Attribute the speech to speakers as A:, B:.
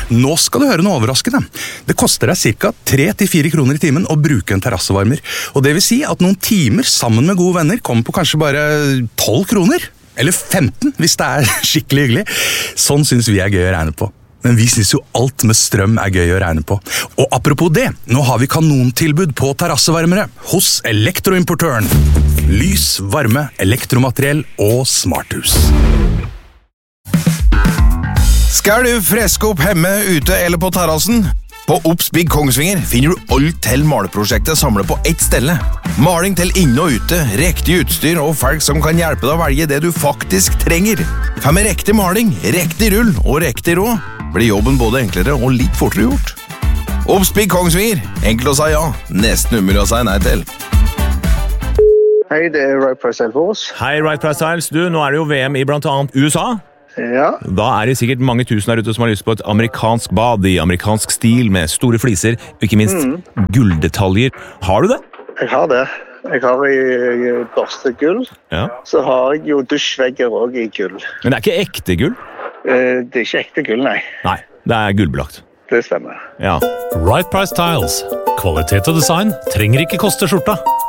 A: Nå skal du høre noe overraskende. Det koster deg ca. 3-4 kroner i timen å bruke en terrassevarmer. Og det vil si at noen timer sammen med gode venner kommer på kanskje bare 12 kroner. Eller 15 hvis det er skikkelig hyggelig. Sånn synes vi er gøy å regne på. Men vi synes jo alt med strøm er gøy å regne på. Og apropos det, nå har vi kanontilbud på terrassevarmere hos Elektroimportøren. Lys, varme, elektromateriell og smarthus.
B: Skal du freske opp hjemme, ute eller på terrassen? På Obs Big Kongsvinger finner du alt til maleprosjektet samlet på ett stelle. Maling til inne og ute, riktig utstyr og folk som kan hjelpe deg å velge det du faktisk trenger. For med riktig maling, riktig rull og riktig råd blir jobben både enklere og litt fortere gjort. Obs Big Kongsvinger, enkelt å si ja, nesten umulig å si nei til.
C: Hei, det Right Price Tiles.
D: Hei, Right Price Tiles. Du, nå det jo VM i blant annet USA.
C: Ja.
D: Da det sikkert mange tusen der ute som har lyst på et amerikansk bad i amerikansk stil med store fliser, og ikke minst gulldetaljer. Har du det?
C: Jeg har det. Jeg har i børstegull.
D: Ja.
C: Så har jeg jo dusjvegger også i gull.
D: Men det ikke ekte gull?
C: Det ikke ekte gull, nei.
D: Nei, det gullbelagt.
C: Det stemmer.
D: Ja.
E: Right Price Tiles. Kvalitet og design trenger ikke koste skjorta.